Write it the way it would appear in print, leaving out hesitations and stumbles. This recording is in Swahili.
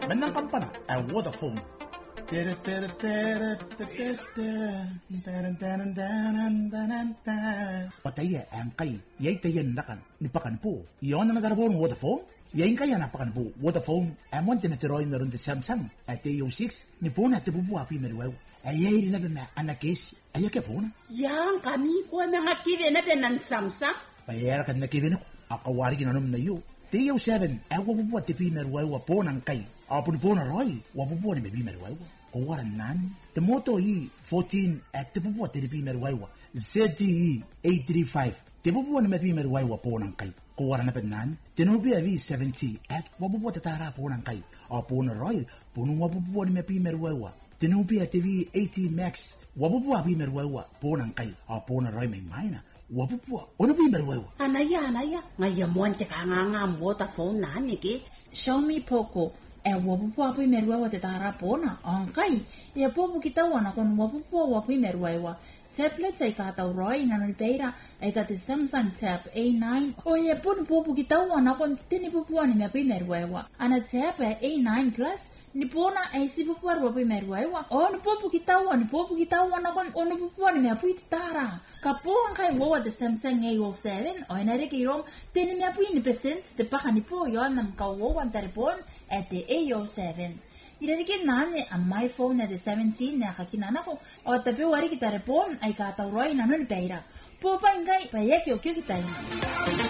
Menang kampana a Vodafone. Pataya ang kay yay tayan nakan ni pakan po. Iyon ang nagarabon Vodafone. Yain kaya napakan po Vodafone amon tinatiroy na rin di Samsung at AO6 ni po na tibubuha pimerwew. Ayay rin na ba na anakis ayake po na. Yang kami ko mga kive na ng Samsung. Payara kan na kive na ko. Akawari ginanom na yu. TO7 ay wabubuha ti pimerwew po ng kay. Apon po na roy wabubuha ni may pimerwew. Kawaran nan. Temoto yi 14 at tibubuha ti pimerwew. ZTE 835 tibubuha ni may pimerwew po ng kay. Kawaran na penan. Tinubia V70 at wabubuha tatara po ng kay. Apon na roy punong wabubuha ni may pimerwew. Tinubia TV 80 Max wabubuha pimerwew po ng kay. Apon na roy may maina. Wabubuha ono pimerwew. Anaya ngaya monte ka nga Vodafone na niki. Xiaomi Poco wabubuha pimerwew tatara po na angkay. Ya popo kitawana kon wabubuha pimerwew. Tablet ay kataw roy na nalpeira ay kati Samsung Tab A9 o ya popo kitawana kon tinipupuan ni pimerwew. Ana Tab A9 Plus nipona ay sipupuar wa pimerwewa o nipopu kitawa na kon ono pupuar ni apu itara kapuan kay wa the Samsung A07 o inariki rom tini mi apu ni present te paka nipo yo nam ka wa taripon at the A07 irariki nane am my phone at the 17 na kakinana ko o tapi wari kitaripon ay kataw roy na non peira popa ingay payek yo kitai